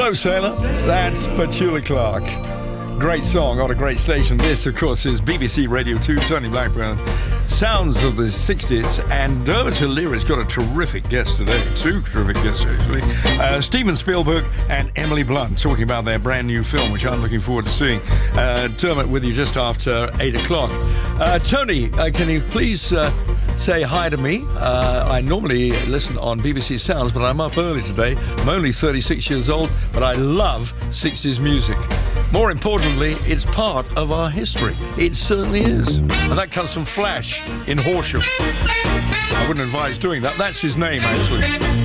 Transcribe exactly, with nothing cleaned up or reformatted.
Hello, Sailor. That's Petula Clark. Great song on a great station. This, of course, is B B C Radio two, Tony Blackburn. Sounds of the sixties, and Dermot O'Leary's got a terrific guest today. Two terrific guests, actually. Uh, Steven Spielberg and Emily Blunt talking about their brand new film, which I'm looking forward to seeing. Uh, Dermot with you just after eight o'clock. Uh, Tony, uh, can you please uh, say hi to me? Uh, I normally listen on B B C Sounds, but I'm up early today. I'm only thirty-six years old, but I love sixties music. More importantly, it's part of our history. It certainly is. And that comes from Flash in Horsham. I wouldn't advise doing that. That's his name, actually.